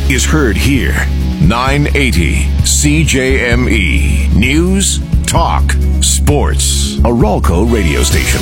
is heard here. 980 CJME. News, talk, sports. A Ralco radio station.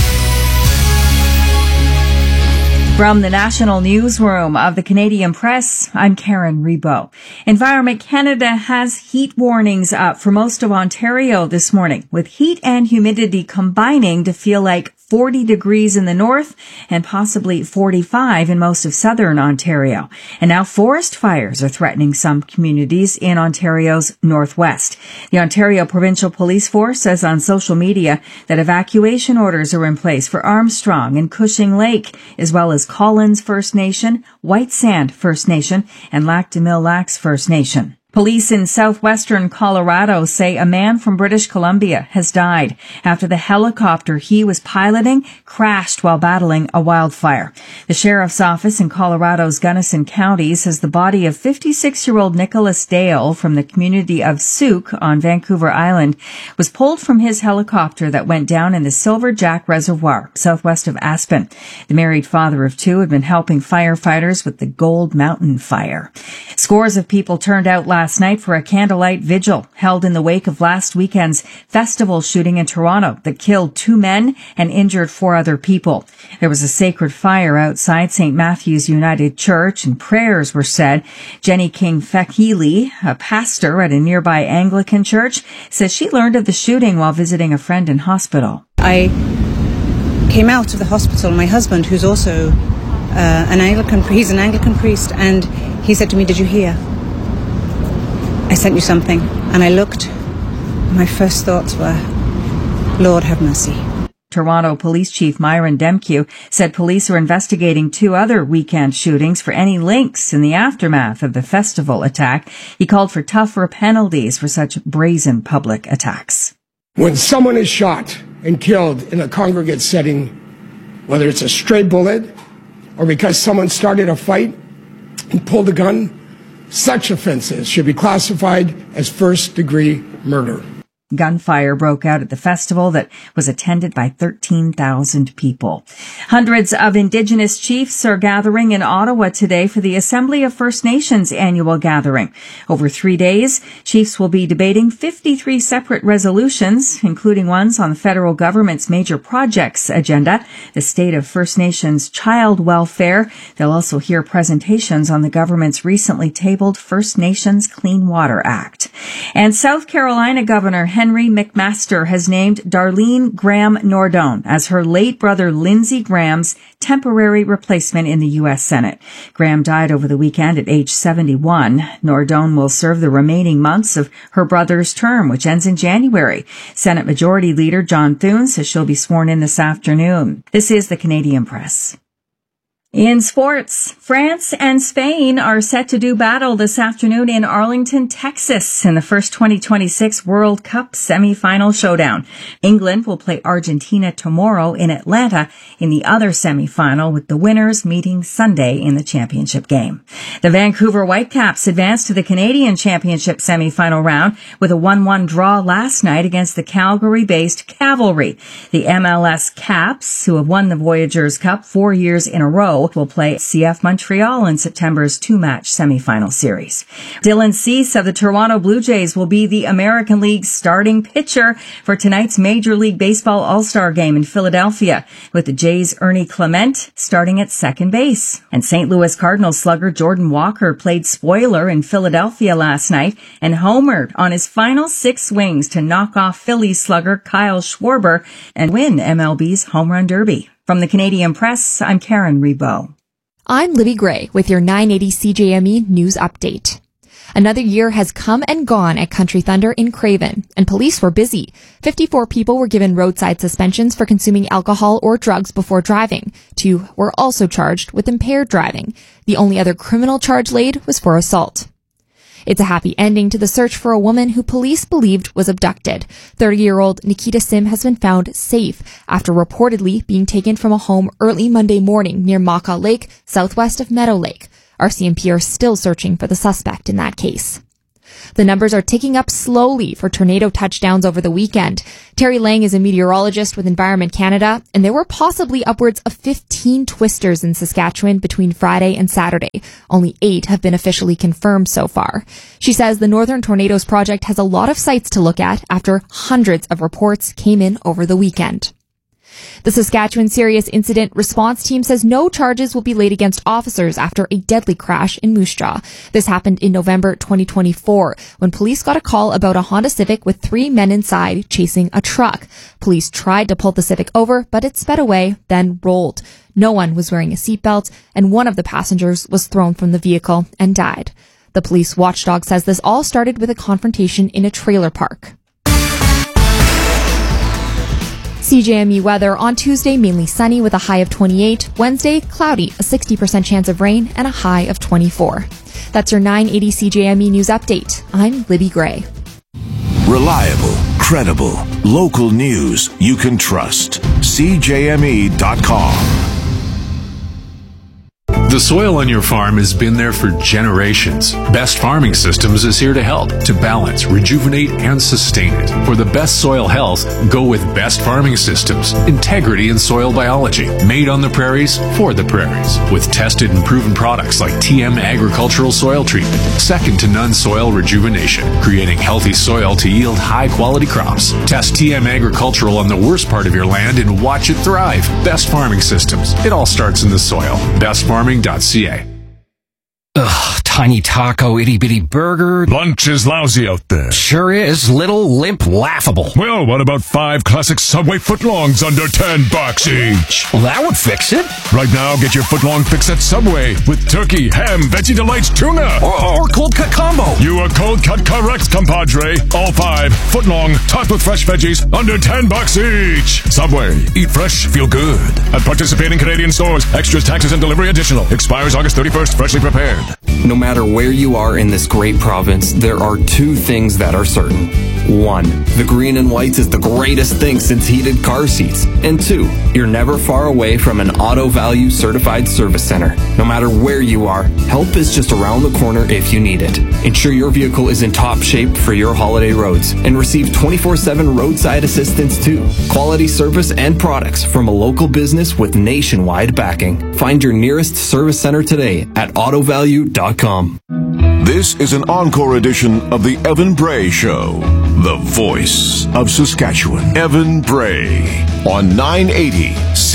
From the National Newsroom of the Canadian Press, I'm Karen Rebo. Environment Canada has heat warnings up for most of Ontario this morning, with heat and humidity combining to feel like 40 degrees in the north and possibly 45 in most of southern Ontario. And now forest fires are threatening some communities in Ontario's northwest. The Ontario Provincial Police Force says on social media that evacuation orders are in place for Armstrong and Cushing Lake, as well as Collins First Nation, White Sand First Nation, and Lac des Mille Lacs First Nation. Police in southwestern Colorado say a man from British Columbia has died after the helicopter he was piloting crashed while battling a wildfire. The sheriff's office in Colorado's Gunnison County says the body of 56-year-old Nicholas Dale from the community of Souk on Vancouver Island was pulled from his helicopter that went down in the Silver Jack Reservoir, southwest of Aspen. The married father of two had been helping firefighters with the Gold Mountain Fire. Scores of people turned out last night for a candlelight vigil held in the wake of last weekend's festival shooting in Toronto that killed 2 men and injured 4 other people. There was a sacred fire outside St. Matthew's United Church and prayers were said. Jenny King Fekili, a pastor at a nearby Anglican church, says she learned of the shooting while visiting a friend in hospital. I came out of the hospital. My husband, who's also he's an Anglican priest, and he said to me, "Did you hear? I sent you something." And I looked. My first thoughts were, Lord have mercy. Toronto Police Chief Myron Demkew said police are investigating 2 other weekend shootings for any links in the aftermath of the festival attack. He called for tougher penalties for such brazen public attacks. When someone is shot and killed in a congregate setting, whether it's a stray bullet or because someone started a fight and pulled a gun, such offenses should be classified as first-degree murder. Gunfire broke out at the festival that was attended by 13,000 people. Hundreds of Indigenous chiefs are gathering in Ottawa today for the Assembly of First Nations annual gathering. Over 3 days, chiefs will be debating 53 separate resolutions, including ones on the federal government's major projects agenda, the state of First Nations child welfare. They'll also hear presentations on the government's recently tabled First Nations Clean Water Act. And South Carolina Governor Henry McMaster has named Darlene Graham Nordone as her late brother Lindsey Graham's temporary replacement in the U.S. Senate. Graham died over the weekend at age 71. Nordone will serve the remaining months of her brother's term, which ends in January. Senate Majority Leader John Thune says she'll be sworn in this afternoon. This is the Canadian Press. In sports, France and Spain are set to do battle this afternoon in Arlington, Texas, in the first 2026 World Cup semifinal showdown. England will play Argentina tomorrow in Atlanta in the other semifinal, with the winners meeting Sunday in the championship game. The Vancouver Whitecaps advanced to the Canadian Championship semifinal round with a 1-1 draw last night against the Calgary-based Cavalry. The MLS Caps, who have won the Voyageurs Cup 4 years in a row, will play CF Montreal in September's 2-match semifinal series. Dylan Cease of the Toronto Blue Jays will be the American League's starting pitcher for tonight's Major League Baseball All-Star game in Philadelphia, with the Jays' Ernie Clement starting at second base. And St. Louis Cardinals slugger Jordan Walker played spoiler in Philadelphia last night and homered on his final 6 swings to knock off Phillies slugger Kyle Schwarber and win MLB's Home Run Derby. From the Canadian Press, I'm Karen Rebo. I'm Libby Gray with your 980 CJME News Update. Another year has come and gone at Country Thunder in Craven, and police were busy. 54 people were given roadside suspensions for consuming alcohol or drugs before driving. 2 were also charged with impaired driving. The only other criminal charge laid was for assault. It's a happy ending to the search for a woman who police believed was abducted. 30-year-old Nikita Sim has been found safe after reportedly being taken from a home early Monday morning near Maka Lake, southwest of Meadow Lake. RCMP are still searching for the suspect in that case. The numbers are ticking up slowly for tornado touchdowns over the weekend. Terry Lang is a meteorologist with Environment Canada, and there were possibly upwards of 15 twisters in Saskatchewan between Friday and Saturday. Only 8 have been officially confirmed so far. She says the Northern Tornadoes Project has a lot of sites to look at after hundreds of reports came in over the weekend. The Saskatchewan Serious Incident Response Team says no charges will be laid against officers after a deadly crash in Moose Jaw. This happened in November 2024 when police got a call about a Honda Civic with 3 men inside chasing a truck. Police tried to pull the Civic over, but it sped away, then rolled. No one was wearing a seatbelt, and one of the passengers was thrown from the vehicle and died. The police watchdog says this all started with a confrontation in a trailer park. CJME weather on Tuesday, mainly sunny with a high of 28. Wednesday, cloudy, a 60% chance of rain and a high of 24. That's your 980 CJME news update. I'm Libby Gray. Reliable, credible, local news you can trust. CJME.com. The soil on your farm has been there for generations. Best Farming Systems is here to help, to balance, rejuvenate, and sustain it. For the best soil health, go with Best Farming Systems. Integrity in soil biology. Made on the prairies, for the prairies. With tested and proven products like TM Agricultural Soil Treatment. Second to none soil rejuvenation. Creating healthy soil to yield high-quality crops. Test TM Agricultural on the worst part of your land and watch it thrive. Best Farming Systems. It all starts in the soil. BestFarming.ca. Ugh, tiny taco, itty-bitty burger. Lunch is lousy out there. Sure is. Little, limp, laughable. Well, what about 5 classic Subway footlongs under $10 each? Well, that would fix it. Right now, get your footlong fix at Subway with turkey, ham, Veggie Delights, tuna. Or cold cut combo. You are cold cut correct, compadre. All 5 footlong, topped with fresh veggies, under $10 each. Subway. Eat fresh, feel good. At participating Canadian stores. Extras, taxes, and delivery additional. Expires August 31st. Freshly prepared. No matter where you are in this great province, there are 2 things that are certain. 1. The green and whites is the greatest thing since heated car seats. And 2. You're never far away from an Auto Value certified service center. No matter where you are, help is just around the corner if you need it. Ensure your vehicle is in top shape for your holiday roads and receive 24/7 roadside assistance too. Quality service and products from a local business with nationwide backing. Find your nearest service center today at autovalue.com. This is an encore edition of the Evan Bray Show, the voice of Saskatchewan. Evan Bray on 980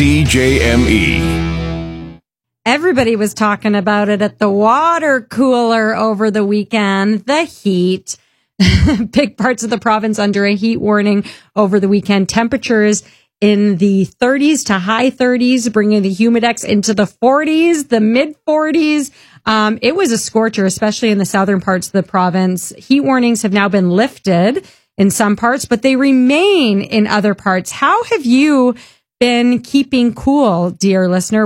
CJME. Everybody was talking about it at the water cooler over the weekend, the heat. Big parts of the province under a heat warning over the weekend. Temperatures in the 30s to high 30s, bringing the humidex into the 40s, the mid 40s. It was a scorcher, especially in the southern parts of the province. Heat warnings have now been lifted in some parts, but they remain in other parts. How have you been keeping cool, dear listener?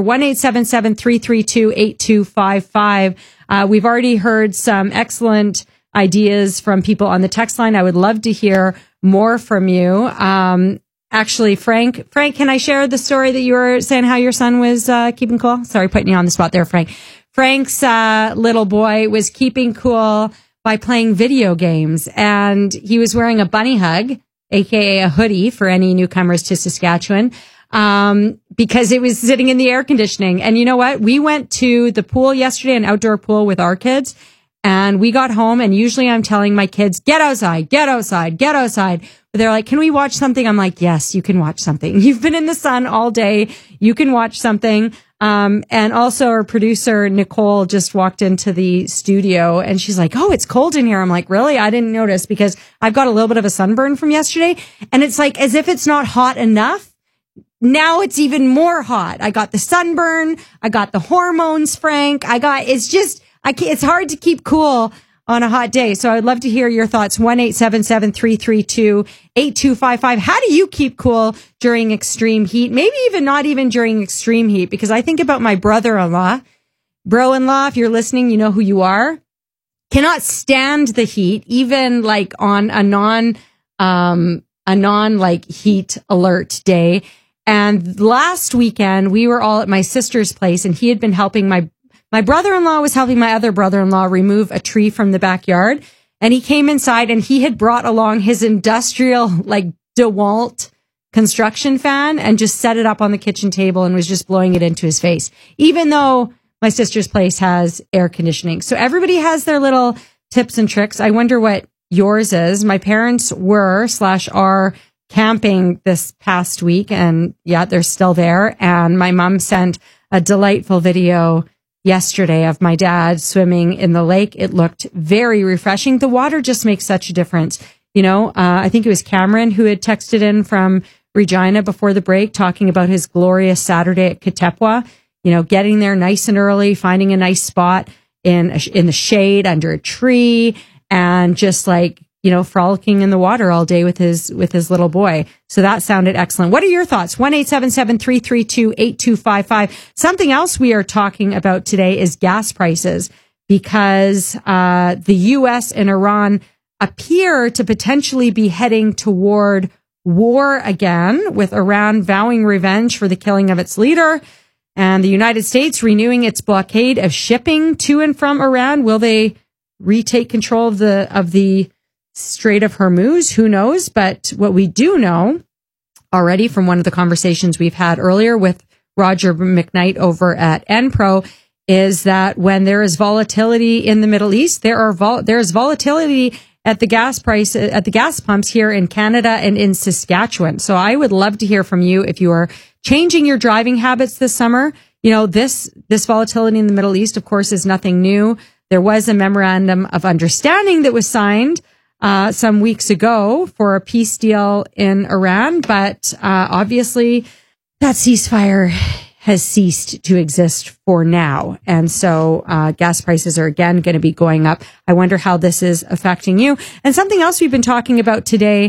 1-877-332-8255. We've already heard some excellent ideas from people on the text line. I would love to hear more from you. Actually, Frank, can I share the story that you were saying how your son was keeping cool? Sorry, putting you on the spot there, Frank. Frank's little boy was keeping cool by playing video games, and he was wearing a bunny hug, aka a hoodie for any newcomers to Saskatchewan, because it was sitting in the air conditioning. And you know what? We went to the pool yesterday, an outdoor pool with our kids, and we got home, and usually I'm telling my kids, get outside, get outside, get outside. But they're like, can we watch something? I'm like, yes, you can watch something. You've been in the sun all day. You can watch something. And also our producer, Nicole, just walked into the studio and she's like, oh, it's cold in here. I'm like, really? I didn't notice because I've got a little bit of a sunburn from yesterday. And it's like, as if it's not hot enough. Now it's even more hot. I got the sunburn. I got the hormones, Frank. It's hard to keep cool on a hot day. So I'd love to hear your thoughts. 1-877-332-8255. How do you keep cool during extreme heat? Maybe even not even during extreme heat, because I think about my brother-in-law. Bro-in-law, if you're listening, you know who you are. Cannot stand the heat, even like on a non heat alert day. And last weekend we were all at my sister's place, and he had been helping my brother-in-law was helping my other brother-in-law remove a tree from the backyard. And he came inside and he had brought along his industrial, like DeWalt construction fan and just set it up on the kitchen table and was just blowing it into his face, even though my sister's place has air conditioning. So everybody has their little tips and tricks. I wonder what yours is. My parents are camping this past week, and yeah, they're still there. And my mom sent a delightful video yesterday of my dad swimming in the lake. It looked very refreshing. The water just makes such a difference. You know, I think it was Cameron who had texted in from Regina before the break talking about his glorious Saturday at Katepwa, you know, getting there nice and early, finding a nice spot in the shade under a tree, and just like, you know, frolicking in the water all day with his little boy. So that sounded excellent. What are your thoughts? 1-877-332-8255. Something else we are talking about today is gas prices, because the U.S. and Iran appear to potentially be heading toward war again, with Iran vowing revenge for the killing of its leader, and the United States renewing its blockade of shipping to and from Iran. Will they retake control of the Strait of Hormuz? Who knows? But what we do know already from one of the conversations we've had earlier with Roger McKnight over at Enpro is that when there is volatility in the Middle East, there is volatility at the gas price, at the gas pumps here in Canada and in Saskatchewan. So I would love to hear from you if you are changing your driving habits this summer. You know, this volatility in the Middle East, of course, is nothing new. There was a memorandum of understanding that was signed some weeks ago for a peace deal in Iran, but obviously that ceasefire has ceased to exist for now. And so gas prices are again going to be going up. I wonder how this is affecting you. And something else we've been talking about today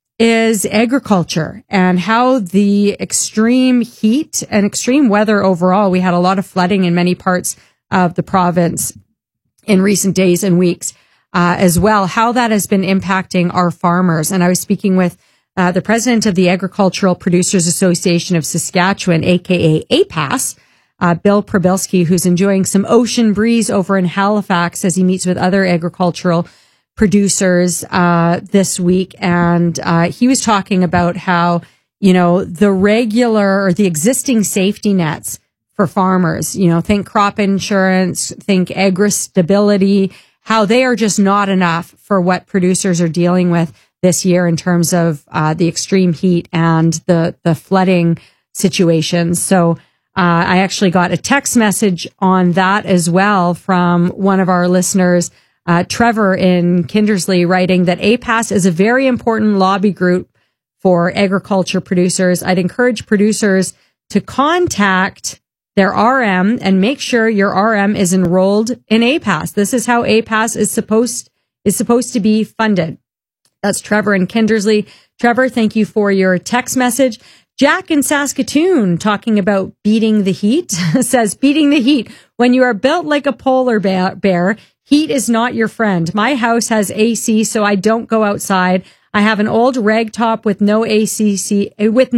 is agriculture and how the extreme heat and extreme weather overall, we had a lot of flooding in many parts of the province in recent days and weeks as well, how that has been impacting our farmers. And I was speaking with the president of the Agricultural Producers Association of Saskatchewan, aka APAS, Bill Probilski, who's enjoying some ocean breeze over in Halifax as he meets with other agricultural producers this week. And he was talking about how, you know, the regular or the existing safety nets for farmers, you know, think crop insurance, think agri stability, how they are just not enough for what producers are dealing with this year in terms of the extreme heat and the flooding situations. So I actually got a text message on that as well from one of our listeners, Trevor in Kindersley, writing that APAS is a very important lobby group for agriculture producers. I'd encourage producers to contact their RM and make sure your RM is enrolled in APAS. This is how APAS is supposed to be funded. That's Trevor in Kindersley. Trevor, thank you for your text message. Jack in Saskatoon talking about beating the heat says, beating the heat. When you are built like a polar bear, heat is not your friend. My house has AC, so I don't go outside. I have an old rag top with no AC.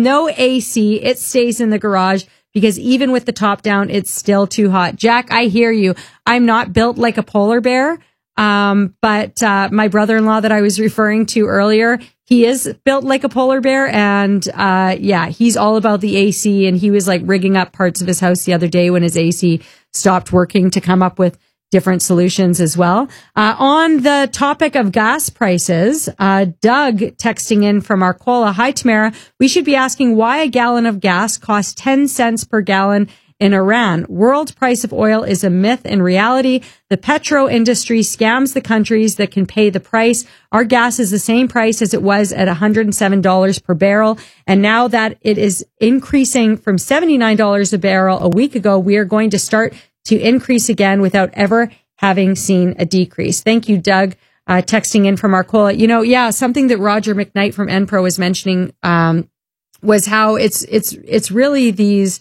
It stays in the garage because even with the top down, it's still too hot. Jack, I hear you. I'm not built like a polar bear. But my brother-in-law that I was referring to earlier, he is built like a polar bear, and yeah, he's all about the AC, and he was like rigging up parts of his house the other day when his AC stopped working to come up with different solutions as well. On the topic of gas prices, Doug texting in from Arcola. Hi, Tamara. We should be asking why a gallon of gas costs 10 cents per gallon in Iran. World price of oil is a myth. In reality, the petro industry scams the countries that can pay the price. Our gas is the same price as it was at $107 per barrel. And now that it is increasing from $79 a barrel a week ago, we are going to start to increase again without ever having seen a decrease. Thank you, Doug, texting in from Arcola. You know, yeah, something that Roger McKnight from Enpro was mentioning, was how it's really these,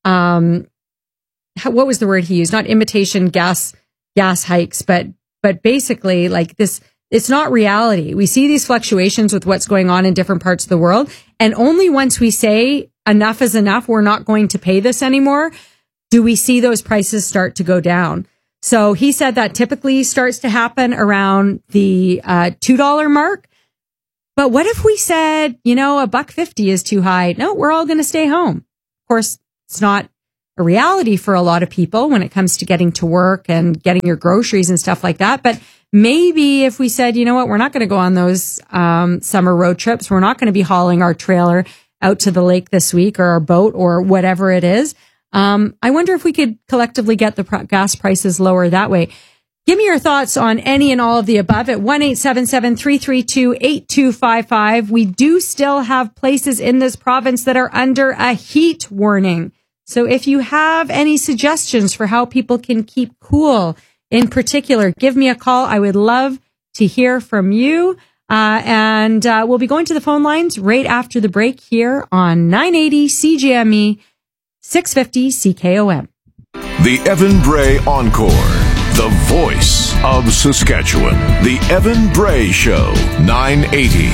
what was the word he used? Not imitation gas hikes, but basically like this, it's not reality. We see these fluctuations with what's going on in different parts of the world. And only once we say enough is enough, we're not going to pay this anymore, do we see those prices start to go down. So he said that typically starts to happen around the $2 mark. But what if we said, $1.50 is too high? No, we're all going to stay home. Of course, it's not a reality for a lot of people when it comes to getting to work and getting your groceries and stuff like that. But maybe if we said, we're not going to go on those summer road trips. We're not going to be hauling our trailer out to the lake this week, or our boat, or whatever it is. I wonder if we could collectively get the gas prices lower that way. Give me your thoughts on any and all of the above at 1-877-332-8255. We do still have places in this province that are under a heat warning. So if you have any suggestions for how people can keep cool in particular, give me a call. I would love to hear from you. And we'll be going to the phone lines right after the break here on 980 CJME 650 CKOM. The Evan Bray Encore, the voice of Saskatchewan. The Evan Bray Show, 980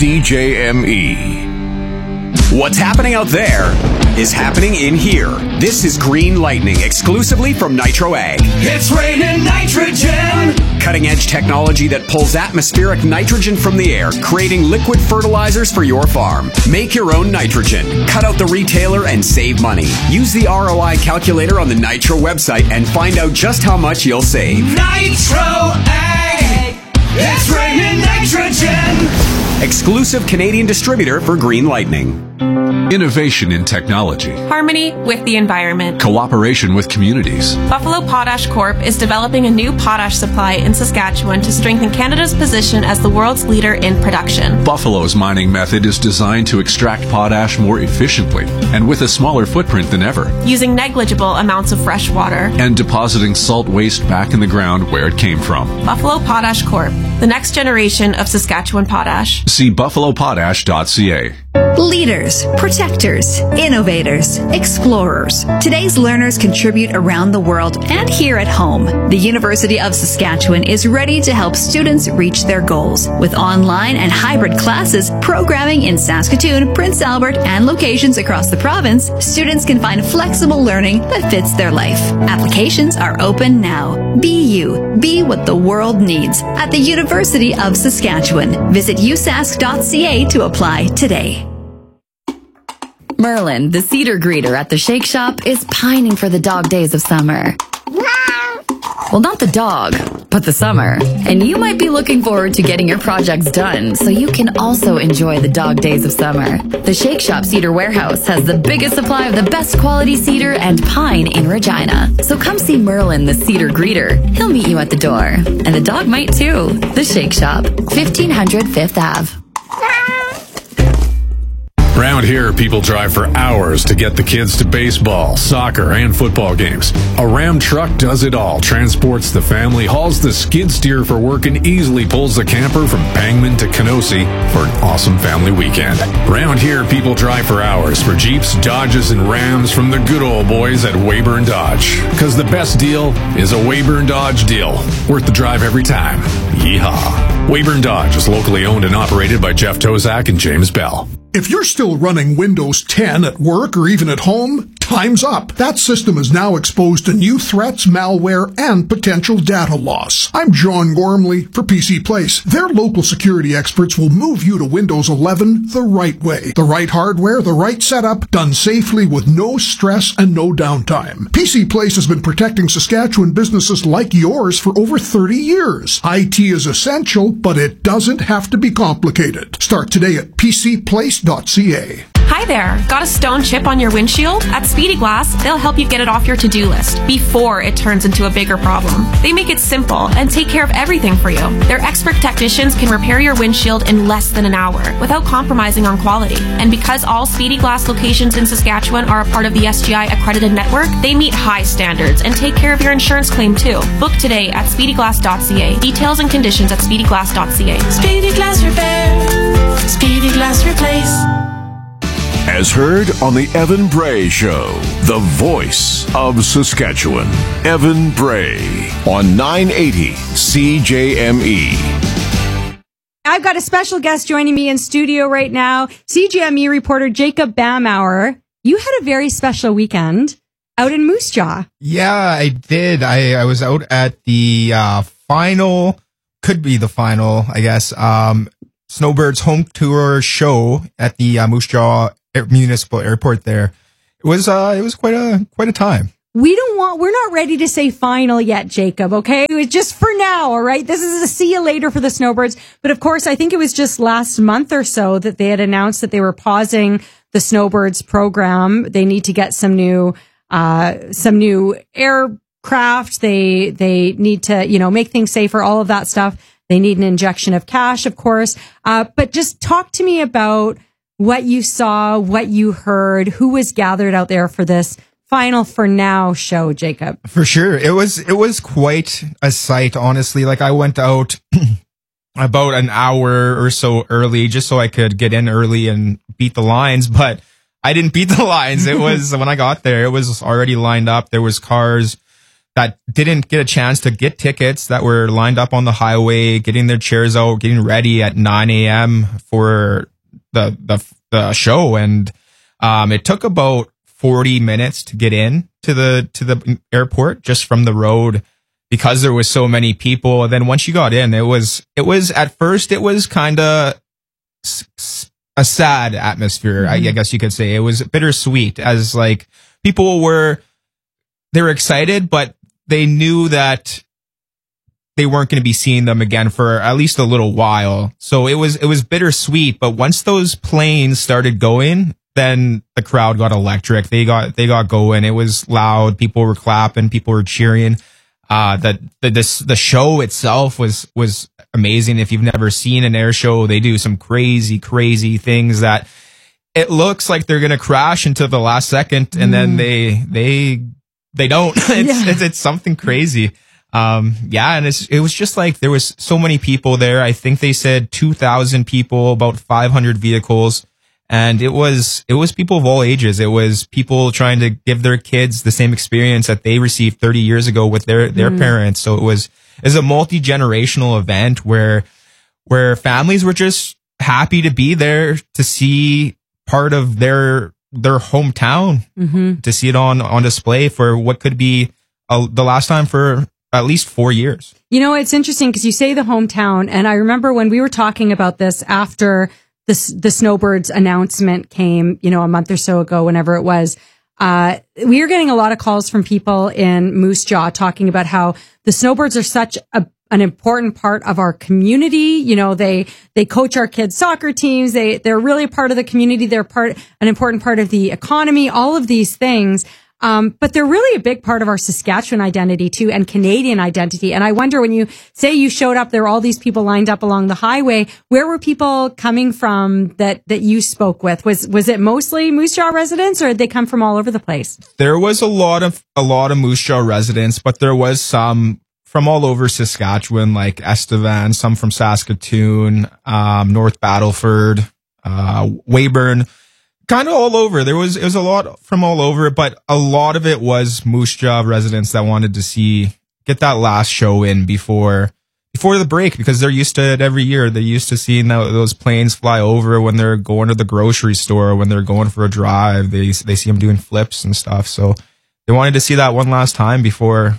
CJME. What's happening out there is happening in here. This is Green Lightning, exclusively from Nitro Ag. It's raining nitrogen! Cutting edge technology that pulls atmospheric nitrogen from the air, creating liquid fertilizers for your farm. Make your own nitrogen. Cut out the retailer and save money. Use the ROI calculator on the Nitro website and find out just how much you'll save. Nitro Ag! It's raining nitrogen! Exclusive Canadian distributor for Green Lightning. Innovation in technology. Harmony with the environment. Cooperation with communities. Buffalo Potash Corp. is developing a new potash supply in Saskatchewan to strengthen Canada's position as the world's leader in production. Buffalo's mining method is designed to extract potash more efficiently and with a smaller footprint than ever. Using negligible amounts of fresh water. And depositing salt waste back in the ground where it came from. Buffalo Potash Corp. The next generation of Saskatchewan potash. See buffalopotash.ca. Leaders, protectors, innovators, explorers. Today's learners contribute around the world and here at home. The University of Saskatchewan is ready to help students reach their goals. With online and hybrid classes, programming in Saskatoon, Prince Albert, and locations across the province, students can find flexible learning that fits their life. Applications are open now. Be you. Be what the world needs at the University of Saskatchewan. Visit usask.ca to apply today. Merlin, the cedar greeter at the Shake Shop, is pining for the dog days of summer. Well, not the dog, but the summer. And you might be looking forward to getting your projects done so you can also enjoy the dog days of summer. The Shake Shop Cedar Warehouse has the biggest supply of the best quality cedar and pine in Regina. So come see Merlin, the cedar greeter. He'll meet you at the door. And the dog might too. The Shake Shop, 1500 Fifth Ave. Around here, people drive for hours to get the kids to baseball, soccer, and football games. A Ram truck does it all, transports the family, hauls the skid steer for work, and easily pulls the camper from Pangman to Kenosi for an awesome family weekend. Around here, people drive for hours for Jeeps, Dodges, and Rams from the good old boys at Weyburn Dodge. Because the best deal is a Weyburn Dodge deal. Worth the drive every time. Yeehaw. Weyburn Dodge is locally owned and operated by Jeff Tozak and James Bell. If you're still running Windows 10 at work or even at home, time's up. That system is now exposed to new threats, malware, and potential data loss. I'm John Gormley for PC Place. Their local security experts will move you to Windows 11 the right way. The right hardware, the right setup, done safely with no stress and no downtime. PC Place has been protecting Saskatchewan businesses like yours for over 30 years. IT is essential, but it doesn't have to be complicated. Start today at PCPlace.ca. Hi there. Got a stone chip on your windshield? At Speedy Glass, they'll help you get it off your to-do list before it turns into a bigger problem. They make it simple and take care of everything for you. Their expert technicians can repair your windshield in less than an hour without compromising on quality. And because all Speedy Glass locations in Saskatchewan are a part of the SGI accredited network, they meet high standards and take care of your insurance claim too. Book today at speedyglass.ca. Details and conditions at speedyglass.ca. Speedy Glass Repair. Speedy Glass Replace. As heard on the Evan Bray Show, the voice of Saskatchewan. Evan Bray on 980 CJME. I've got a special guest joining me in studio right now, CJME reporter Jacob Bamauer. You had a very special weekend out in Moose Jaw. Yeah, I did. I was out at the final, could be the final, I guess, Snowbird's home tour show at the Moose Jaw Municipal Airport there. It was quite a time. We're not ready to say final yet, Jacob, okay? It was just for now, all right? This is a see you later for the Snowbirds. But of course, I think it was just last month or so that they had announced that they were pausing the Snowbirds program. They need to get some new aircraft. They need to, make things safer, all of that stuff. They need an injection of cash, of course. But just talk to me about what you saw, what you heard, who was gathered out there for this final for now show, Jacob. For sure. It was quite a sight, honestly. Like, I went out about an hour or so early just so I could get in early and beat the lines, but I didn't beat the lines. It was when I got there, it was already lined up. There was cars that didn't get a chance to get tickets that were lined up on the highway, getting their chairs out, getting ready at 9 a.m. for the show. And it took about 40 minutes to get in to the airport just from the road because there was so many people. And then once you got in, it was at first it was kind of a sad atmosphere. I guess you could say it was bittersweet, as like people they were excited, but they knew that they weren't going to be seeing them again for at least a little while. So it was bittersweet. But once those planes started going, then the crowd got electric. They got going. It was loud. People were clapping. People were cheering. The show itself was amazing. If you've never seen an air show, they do some crazy things that it looks like they're going to crash into the last second, and then they don't. It's something crazy. And it was just like there was so many people there. I think they said 2,000 people, about 500 vehicles. And it was people of all ages. It was people trying to give their kids the same experience that they received 30 years ago with their parents. So it was a multi-generational event where families were just happy to be there to see part of their hometown, to see it on display for what could be the last time for at least 4 years. It's interesting because you say the hometown, and I remember when we were talking about this after the Snowbirds announcement came, a month or so ago, whenever it was, we were getting a lot of calls from people in Moose Jaw talking about how the Snowbirds are such an important part of our community. They coach our kids' soccer teams. They're really a part of the community. They're an important part of the economy, all of these things. But they're really a big part of our Saskatchewan identity too, and Canadian identity. And I wonder, when you say you showed up, there were all these people lined up along the highway. Where were people coming from that you spoke with? Was it mostly Moose Jaw residents, or did they come from all over the place? There was a lot of Moose Jaw residents, but there was some from all over Saskatchewan, like Estevan, some from Saskatoon, North Battleford, Weyburn. Kind of all over. It was a lot from all over, but a lot of it was Moose Jaw residents that wanted to get that last show in before the break, because they're used to it every year. They're used to seeing those planes fly over when they're going to the grocery store, when they're going for a drive. They see them doing flips and stuff. So they wanted to see that one last time before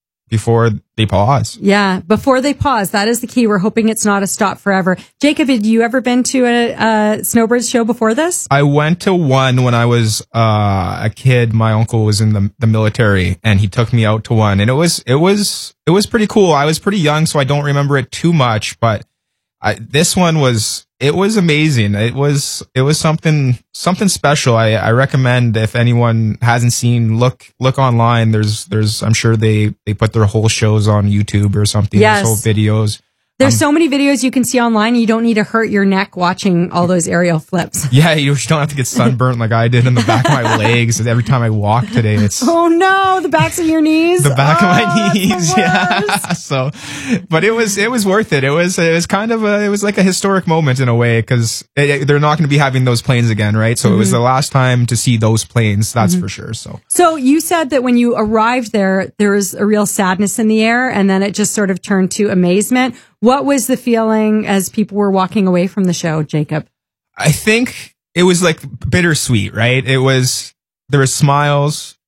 they pause. Yeah, before they pause. That is the key. We're hoping it's not a stop forever. Jacob, had you ever been to a Snowbirds show before this? I went to one when I was a kid. My uncle was in the military, and he took me out to one, and it was pretty cool. I was pretty young, so I don't remember it too much, but this one was amazing. It was something special. I recommend, if anyone hasn't seen, look online. There's I'm sure they put their whole shows on YouTube or something. Yes. There's whole videos. There's so many videos you can see online. You don't need to hurt your neck watching all those aerial flips. Yeah, you don't have to get sunburnt like I did in the back of my legs every time I walk today. Oh no, the backs of your knees. The back of my knees. Yeah. So, but it was worth it. It was kind of it was like a historic moment in a way, because they're not going to be having those planes again, right? So it was the last time to see those planes. That's for sure. So you said that when you arrived there was a real sadness in the air, and then it just sort of turned to amazement. What was the feeling as people were walking away from the show, Jacob? I think it was like bittersweet, right? There were smiles,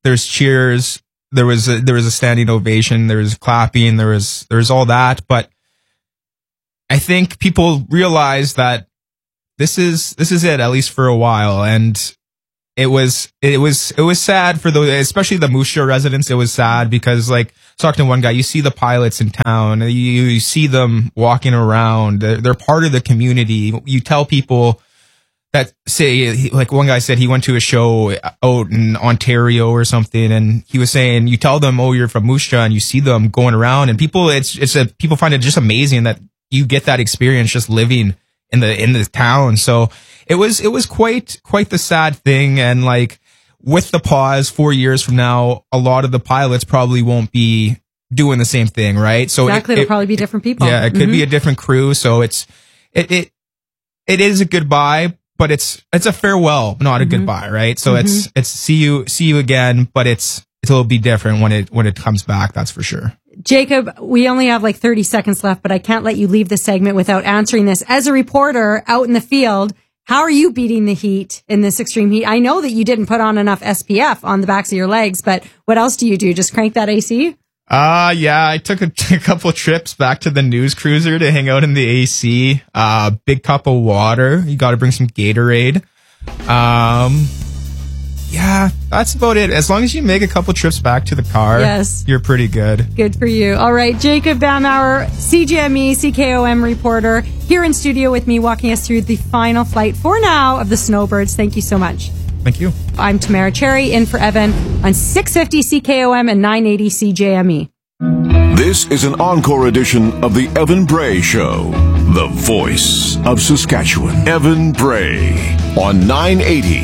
there's cheers, there was a standing ovation, there was clapping, there was all that. But I think people realized that this is it, at least for a while. And it was sad for those, especially the Moose Jaw residents. It was sad because, like, talking to one guy, you see the pilots in town, you see them walking around. They're part of the community. You tell people that, say, like one guy said he went to a show out in Ontario or something, and he was saying, you tell them, oh, you're from Moose Jaw, and you see them going around, and people find it just amazing that you get that experience just living in the town. So it was quite the sad thing. And like, with the pause 4 years from now, a lot of the pilots probably won't be doing the same thing, right? So exactly, it'll probably be different people. Yeah, it could be a different crew. So it is a goodbye, but it's a farewell, not a goodbye, right? So it's see you again, but it'll be different when it comes back. That's for sure. Jacob, we only have like 30 seconds left, but I can't let you leave the segment without answering this. As a reporter out in the field, how are you beating the heat in this extreme heat? I know that you didn't put on enough SPF on the backs of your legs, but what else do you do? Just crank that AC? Yeah, I took a couple of trips back to the news cruiser to hang out in the AC. Big cup of water. You got to bring some Gatorade. Yeah, that's about it. As long as you make a couple trips back to the car, yes, you're pretty good. Good for you. All right, Jacob Baumauer, CJME, CKOM reporter, here in studio with me, walking us through the final flight for now of the Snowbirds. Thank you so much. Thank you. I'm Tamara Cherry, in for Evan on 650 CKOM and 980 CJME. This is an encore edition of the Evan Bray Show, the voice of Saskatchewan. Evan Bray on 980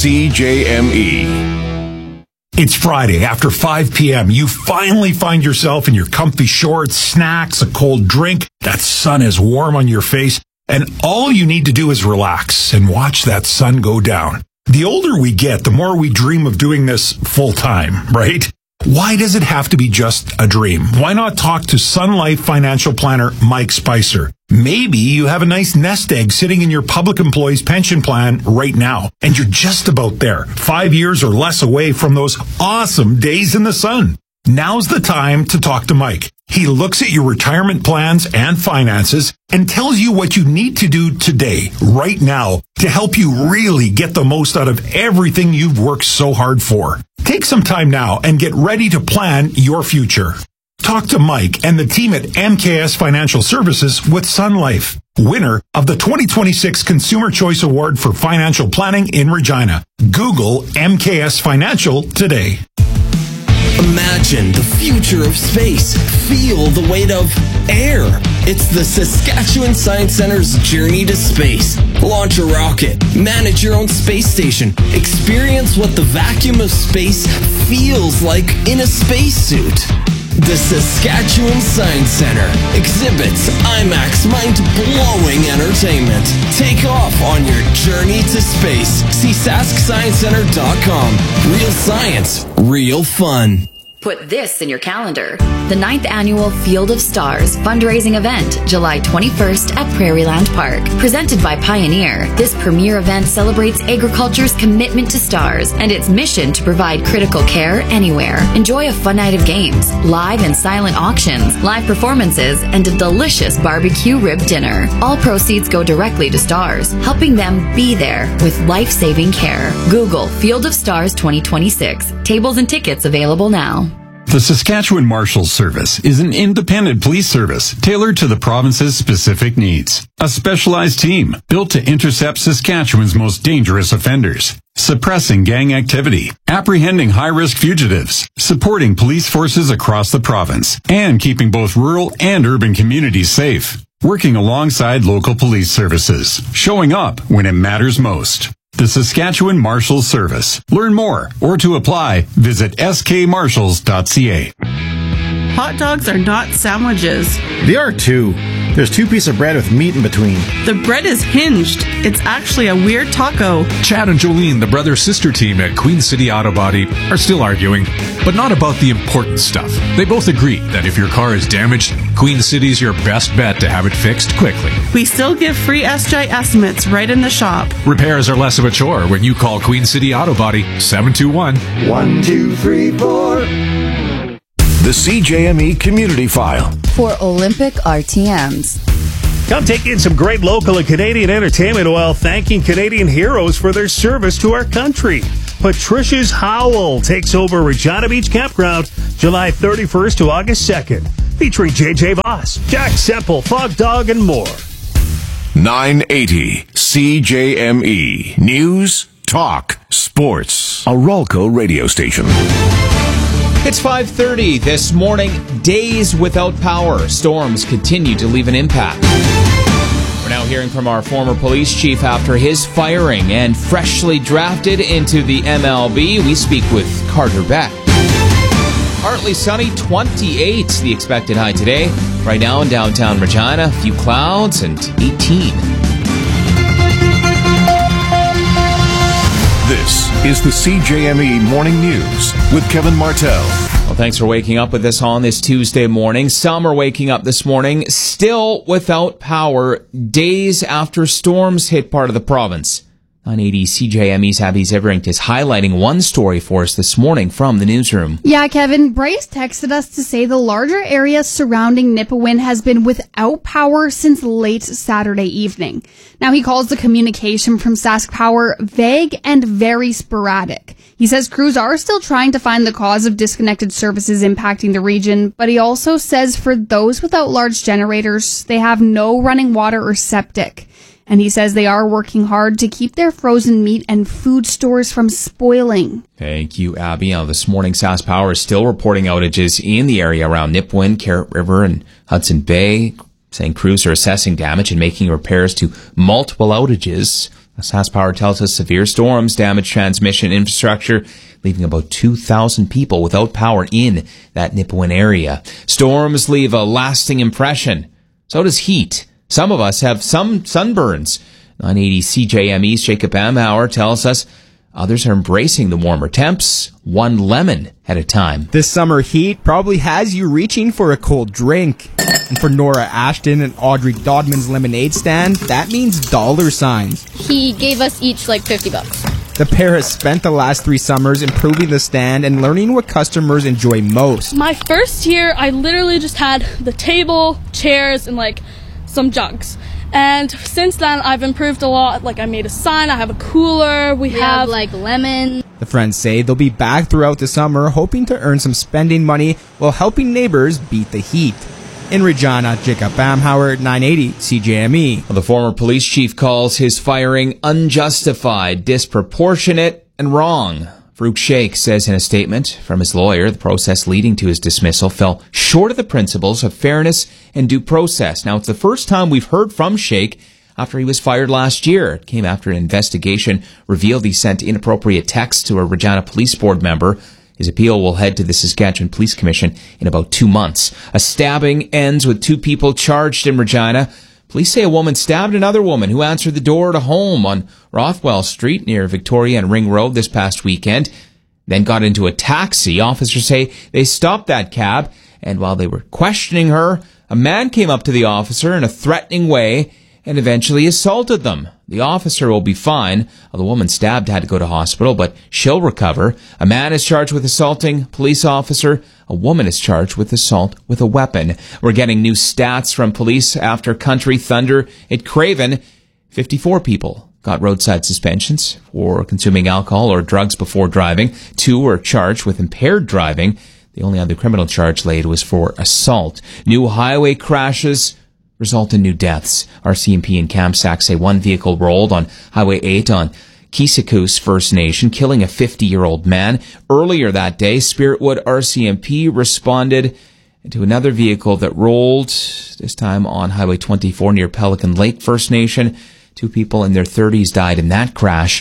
CJME. It's Friday after 5 p.m. You finally find yourself in your comfy shorts, snacks, a cold drink. That sun is warm on your face, and all you need to do is relax and watch that sun go down. The older we get, the more we dream of doing this full time, right? Why does it have to be just a dream? Why not talk to Sun Life financial planner Mike Spicer? Maybe you have a nice nest egg sitting in your public employee's pension plan right now, and you're just about there, 5 years or less away from those awesome days in the sun. Now's the time to talk to Mike. He looks at your retirement plans and finances and tells you what you need to do today, right now, to help you really get the most out of everything you've worked so hard for. Take some time now and get ready to plan your future. Talk to Mike and the team at MKS Financial Services with Sun Life, winner of the 2026 Consumer Choice Award for Financial Planning in Regina. Google MKS Financial today. Imagine the future of space. Feel the weight of air. It's the Saskatchewan Science Center's journey to space. Launch a rocket. Manage your own space station. Experience what the vacuum of space feels like in a spacesuit. The Saskatchewan Science Center. Exhibits, IMAX, mind-blowing entertainment. Take off on your journey to space. See SaskScienceCenter.com. Real science, real fun. Put this in your calendar. The 9th Annual Field of Stars fundraising event, July 21st at Prairieland Park. Presented by Pioneer, this premier event celebrates agriculture's commitment to stars and its mission to provide critical care anywhere. Enjoy a fun night of games, live and silent auctions, live performances, and a delicious barbecue rib dinner. All proceeds go directly to stars, helping them be there with life-saving care. Google Field of Stars 2026. Tables and tickets available now. The Saskatchewan Marshals Service is an independent police service tailored to the province's specific needs. A specialized team built to intercept Saskatchewan's most dangerous offenders, suppressing gang activity, apprehending high-risk fugitives, supporting police forces across the province, and keeping both rural and urban communities safe. Working alongside local police services, showing up when it matters most. The Saskatchewan Marshals Service. Learn more or to apply, visit skmarshals.ca. Hot dogs are not sandwiches. They are too. There's 2 pieces of bread with meat in between. The bread is hinged. It's actually a weird taco. Chad and Jolene, the brother-sister team at Queen City Auto Body, are still arguing, but not about the important stuff. They both agree that if your car is damaged, Queen City's your best bet to have it fixed quickly. We still give free SJ estimates right in the shop. Repairs are less of a chore when you call Queen City Auto Body 721-1234. The CJME Community File. For Olympic RTMs. Come take in some great local and Canadian entertainment while thanking Canadian heroes for their service to our country. Patricia's Howl takes over Regina Beach Campground July 31st to August 2nd. Featuring JJ Voss, Jack Semple, Fog Dog, and more. 980 CJME. News, talk, sports. A Ralco radio station. It's 5:30 this morning. Days without power. Storms continue to leave an impact. We're now hearing from our former police chief after his firing and freshly drafted into the MLB. We speak with Carter Beck. Partly sunny, 28 the expected high today. Right now in downtown Regina, a few clouds and 18. This is the CJME Morning News with Kevin Martell. Well, thanks for waking up with us on this Tuesday morning. Some are waking up this morning still without power days after storms hit part of the province. 980 CJME's Abby Ziveringt is highlighting one story for us this morning from the newsroom. Yeah, Kevin, Bryce texted us to say the larger area surrounding Nipawin has been without power since late Saturday evening. Now, he calls the communication from Sask Power vague and very sporadic. He says crews are still trying to find the cause of disconnected services impacting the region, but he also says for those without large generators, they have no running water or septic. And he says they are working hard to keep their frozen meat and food stores from spoiling. Thank you, Abby. Now, this morning, Sask Power is still reporting outages in the area around Nipawin, Carrot River, and Hudson Bay, saying crews are assessing damage and making repairs to multiple outages. Sask Power tells us severe storms damage transmission infrastructure, leaving about 2,000 people without power in that Nipawin area. Storms leave a lasting impression. So does heat. Some of us have some sunburns. 980 CJME's Jacob Amhauer tells us others are embracing the warmer temps, one lemon at a time. This summer heat probably has you reaching for a cold drink. And for Nora Ashton and Audrey Dodman's lemonade stand, that means dollar signs. He gave us each like $50. The pair has spent the last 3 summers improving the stand and learning what customers enjoy most. My first year, I literally just had the table, chairs, and like some jugs. And since then, I've improved a lot. Like, I made a sign, I have a cooler, we have like lemon. The friends say they'll be back throughout the summer, hoping to earn some spending money while helping neighbors beat the heat. In Regina, Jacob Amhauer, 980 CJME. Well, the former police chief calls his firing unjustified, disproportionate, and wrong. Farouk Sheikh says in a statement from his lawyer, the process leading to his dismissal fell short of the principles of fairness and due process. Now, it's the first time we've heard from Sheikh after he was fired last year. It came after an investigation revealed he sent inappropriate texts to a Regina Police Board member. His appeal will head to the Saskatchewan Police Commission in about 2 months. A stabbing ends with 2 people charged in Regina. Police say a woman stabbed another woman who answered the door at a home on Rothwell Street near Victoria and Ring Road this past weekend, then got into a taxi. Officers say they stopped that cab, and while they were questioning her, a man came up to the officer in a threatening way and eventually assaulted them. The officer will be fine. The woman stabbed had to go to hospital, but she'll recover. A man is charged with assaulting police officer. A woman is charged with assault with a weapon. We're getting new stats from police after Country Thunder at Craven. 54 people got roadside suspensions for consuming alcohol or drugs before driving. 2 were charged with impaired driving. The only other criminal charge laid was for assault. New highway crashes result in new deaths. RCMP and CAMSAC say one vehicle rolled on Highway 8 on Kisakus First Nation, killing a 50-year-old man. Earlier that day, Spiritwood RCMP responded to another vehicle that rolled, this time on Highway 24 near Pelican Lake First Nation. 2 people in their 30s died in that crash.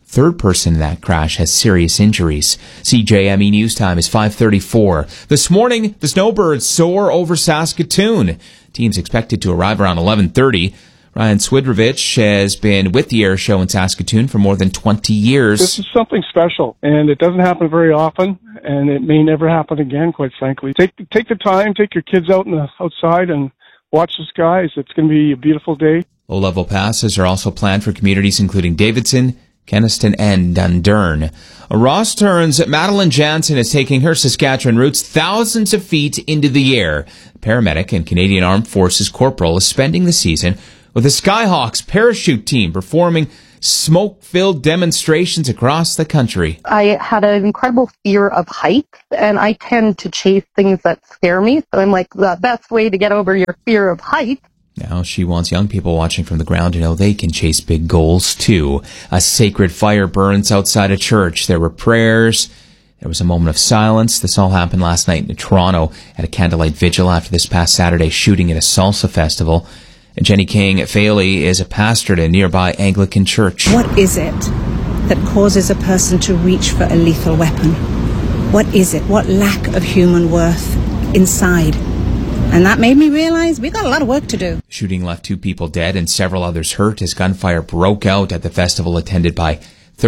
Third person in that crash has serious injuries. CJME News Time is 5:34. This morning, the snowbirds soar over Saskatoon. Team's expected to arrive around 11:30. Ryan Swidrovich has been with the air show in Saskatoon for more than 20 years. This is something special, and it doesn't happen very often, and it may never happen again, quite frankly. Take the time, take your kids outside and watch the skies. It's going to be a beautiful day. Low-level passes are also planned for communities including Davidson, Kenaston, and Dundurn. Ross Turns Madeline Jansen is taking her Saskatchewan roots thousands of feet into the air. Paramedic and Canadian Armed Forces Corporal is spending the season with the Skyhawks parachute team performing smoke-filled demonstrations across the country. I had an incredible fear of heights, and I tend to chase things that scare me. So I'm like, the best way to get over your fear of heights. Now she wants young people watching from the ground to know they can chase big goals too. A sacred fire burns outside a church. There were prayers. There was a moment of silence. This all happened last night in Toronto at a candlelight vigil after this past Saturday shooting at a salsa festival. Jenny King Faley is a pastor at a nearby Anglican church. What is it that causes a person to reach for a lethal weapon? What is it? What lack of human worth inside? And that made me realize we got a lot of work to do. Shooting left 2 people dead and several others hurt as gunfire broke out at the festival attended by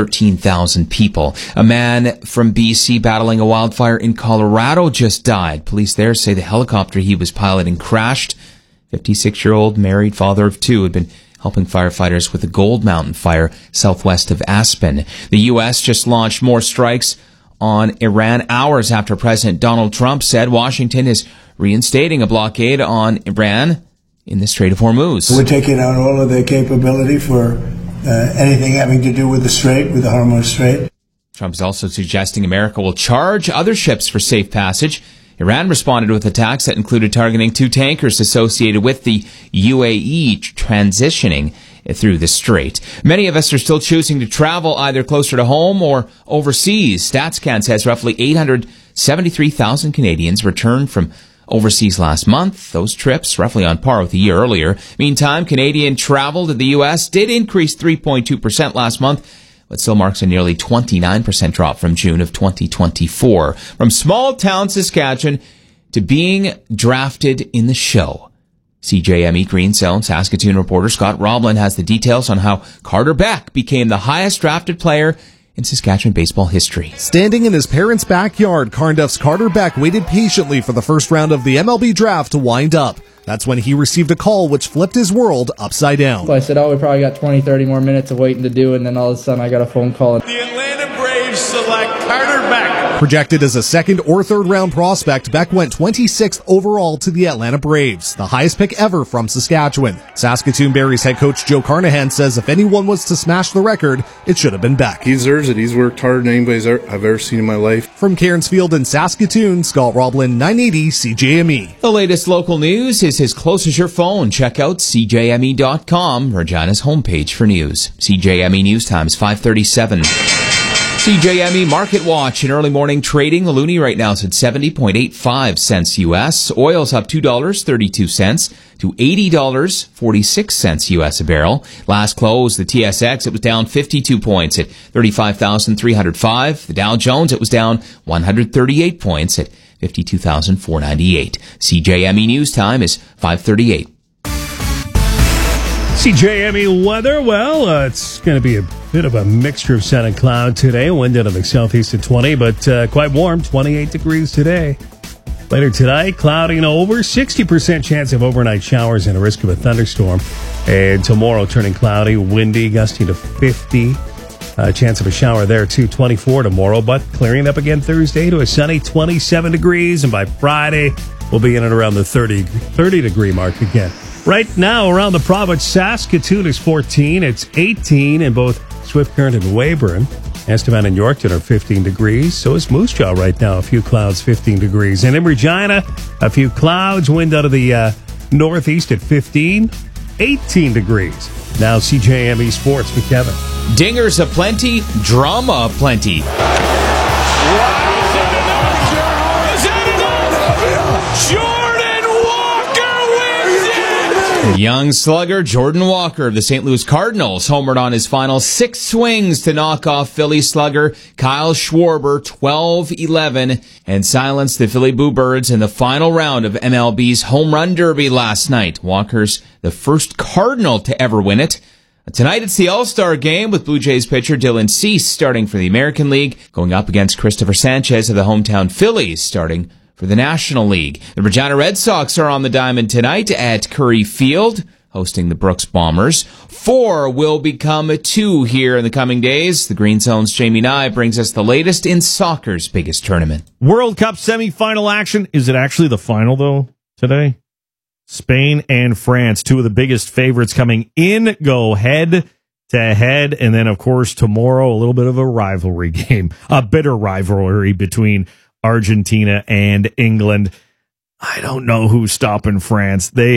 13,000 people. A man from BC battling a wildfire in Colorado just died. Police there say the helicopter he was piloting crashed. 56-year-old married father of 2 had been helping firefighters with the Gold Mountain fire southwest of Aspen. The U.S. just launched more strikes on Iran hours after President Donald Trump said Washington is reinstating a blockade on Iran in the Strait of Hormuz. We're taking out all of their capability for anything having to do with the Strait, with the Hormuz Strait. Trump's also suggesting America will charge other ships for safe passage. Iran responded with attacks that included targeting 2 tankers associated with the UAE transitioning through the strait. Many of us are still choosing to travel either closer to home or overseas. StatsCan says roughly 873,000 Canadians returned from overseas last month. Those trips roughly on par with a year earlier. Meantime, Canadian travel to the U.S. did increase 3.2% last month, but still marks a nearly 29% drop from June of 2024. From small town Saskatchewan to being drafted in the show. CJME Green Zone Saskatoon reporter Scott Roblin has the details on how Carter Beck became the highest drafted player in Saskatchewan baseball history. Standing in his parents' backyard, Carnduff's Carter Beck waited patiently for the first round of the MLB draft to wind up. That's when he received a call which flipped his world upside down. So I said, we probably got 20, 30 more minutes of waiting to do, and then all of a sudden I got a phone call. The Atlanta Braves select Carter Beck. Projected as a 2nd or 3rd round prospect, Beck went 26th overall to the Atlanta Braves, the highest pick ever from Saskatchewan. Saskatoon Berries head coach Joe Carnahan says if anyone was to smash the record, it should have been Beck. He deserves it. He's worked harder than anybody I've ever seen in my life. From Cairnsfield in Saskatoon, Scott Roblin, 980 CJME. The latest local news is as close as your phone. Check out CJME.com, Regina's homepage for news. CJME News Times 5:37. CJME Market Watch in early morning trading. The loonie right now is at 70.85 cents U.S. Oil's up $2.32 to $80.46 U.S. a barrel. Last close, the TSX, it was down 52 points at 35,305. The Dow Jones, it was down 138 points at 52,498. CJME News Time is 5:38. CJME weather, well, it's going to be a bit of a mixture of sun and cloud today. Wind out of the southeast at 20, but quite warm, 28 degrees today. Later tonight, cloudy and over, 60% chance of overnight showers and a risk of a thunderstorm. And tomorrow, turning cloudy, windy, gusting to 50. Chance of a shower there, too, 24 tomorrow, but clearing up again Thursday to a sunny 27 degrees. And by Friday, we'll be in and around the 30 degree mark again. Right now, around the province, Saskatoon is 14. It's 18 in both Swift Current and Weyburn. Estevan and Yorkton are 15 degrees. So is Moose Jaw right now. A few clouds, 15 degrees. And in Regina, a few clouds. Wind out of the northeast at 15, 18 degrees. Now CJME Sports with Kevin. Dingers aplenty, drama aplenty. Young slugger Jordan Walker of the St. Louis Cardinals homered on his final 6 swings to knock off Philly slugger Kyle Schwarber 12-11 and silence the Philly Bluebirds in the final round of MLB's Home Run Derby last night. Walker's the first Cardinal to ever win it. Tonight it's the All-Star game with Blue Jays pitcher Dylan Cease starting for the American League, going up against Christopher Sanchez of the hometown Phillies starting for the National League. The Regina Red Sox are on the diamond tonight at Curry Field, hosting the Brooks Bombers. 4 will become 2 here in the coming days. The Green Zone's Jamie Nye brings us the latest in soccer's biggest tournament. World Cup semifinal action. Is it actually the final, though, today? Spain and France, 2 of the biggest favorites coming in, go head to head. And then, of course, tomorrow, a little bit of a rivalry game, a bitter rivalry between Argentina and England. I don't know who's stopping France.